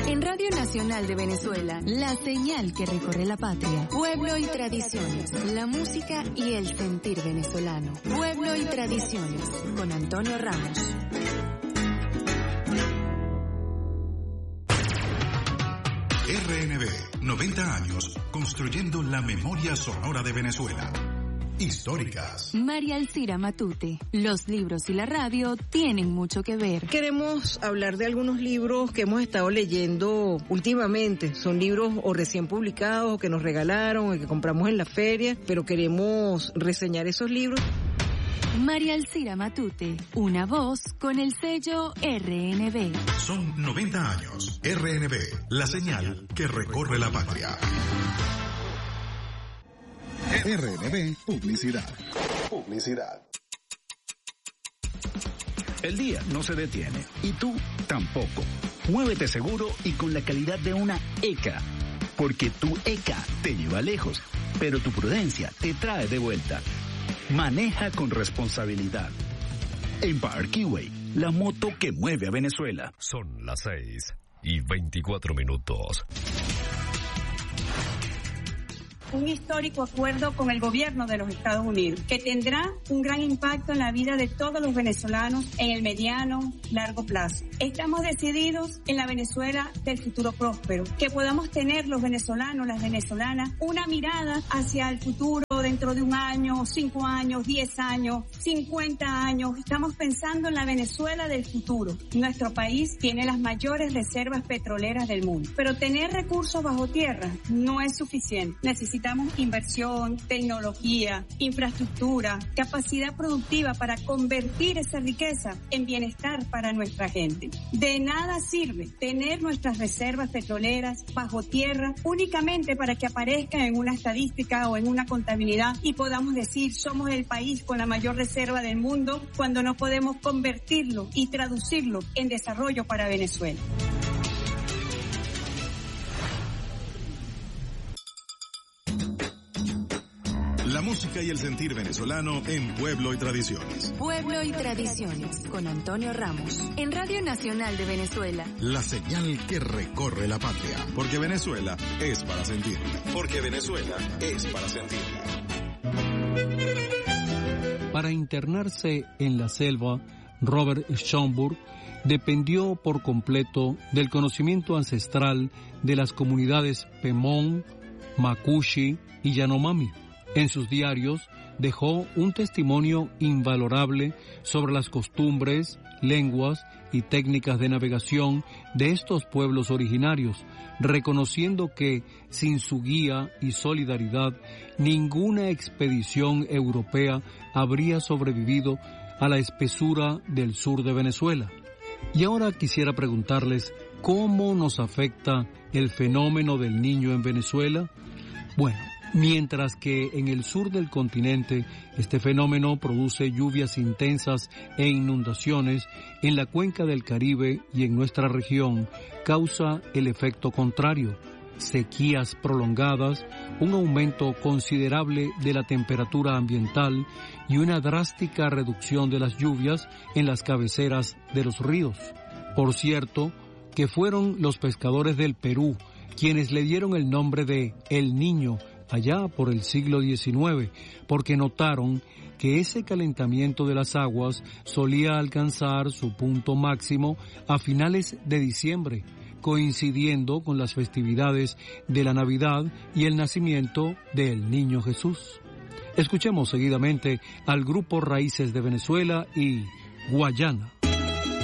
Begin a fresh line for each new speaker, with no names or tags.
En Radio Nacional de Venezuela, la señal que recorre la patria. Pueblo y tradiciones, la música y el sentir venezolano. Pueblo y tradiciones, con Antonio Ramos.
RNB, 90 años, construyendo la memoria sonora de Venezuela. Históricas.
María Alcira Matute. Los libros y la radio tienen mucho que ver.
Queremos hablar de algunos libros que hemos estado leyendo últimamente. Son libros o recién publicados, o que nos regalaron, o que compramos en la feria, pero queremos reseñar esos libros.
María Alcira Matute, una voz con el sello RNB.
Son 90 años. RNB, la señal que recorre la patria. RNB Publicidad.
El día no se detiene y tú tampoco. Muévete seguro y con la calidad de una ECA. Porque tu ECA te lleva lejos, pero tu prudencia te trae de vuelta. Maneja con responsabilidad. Empire Keyway, la moto que mueve a Venezuela.
Son las 6:24.
Un histórico acuerdo con el gobierno de los Estados Unidos, que tendrá un gran impacto en la vida de todos los venezolanos en el mediano, largo plazo. Estamos decididos en la Venezuela del futuro próspero, que podamos tener los venezolanos, las venezolanas, una mirada hacia el futuro dentro de un año, 5 años, 10 años, 50 años. Estamos pensando en la Venezuela del futuro. Nuestro país tiene las mayores reservas petroleras del mundo, pero tener recursos bajo tierra no es suficiente. Necesitamos inversión, tecnología, infraestructura, capacidad productiva para convertir esa riqueza en bienestar para nuestra gente. De nada sirve tener nuestras reservas petroleras bajo tierra únicamente para que aparezcan en una estadística o en una contabilidad y podamos decir somos el país con la mayor reserva del mundo cuando no podemos convertirlo y traducirlo en desarrollo para Venezuela.
La música y el sentir venezolano en Pueblo y Tradiciones.
Pueblo y tradiciones, con Antonio Ramos. En Radio Nacional de Venezuela.
La señal que recorre la patria. Porque Venezuela es para sentirla. Porque Venezuela es para sentirla.
Para internarse en la selva, Robert Schomburg dependió por completo del conocimiento ancestral de las comunidades Pemón, Macushi y Yanomami. En sus diarios dejó un testimonio invalorable sobre las costumbres, lenguas y técnicas de navegación de estos pueblos originarios, reconociendo que, sin su guía y solidaridad, ninguna expedición europea habría sobrevivido a la espesura del sur de Venezuela. Y ahora quisiera preguntarles, ¿cómo nos afecta el fenómeno del Niño en Venezuela? Bueno, mientras que en el sur del continente este fenómeno produce lluvias intensas e inundaciones, en la cuenca del Caribe y en nuestra región causa el efecto contrario: sequías prolongadas, un aumento considerable de la temperatura ambiental y una drástica reducción de las lluvias en las cabeceras de los ríos. Por cierto, que fueron los pescadores del Perú quienes le dieron el nombre de El Niño allá por el siglo XIX, porque notaron que ese calentamiento de las aguas solía alcanzar su punto máximo a finales de diciembre, coincidiendo con las festividades de la Navidad y el nacimiento del Niño Jesús. Escuchemos seguidamente al grupo Raíces de Venezuela y Guayana.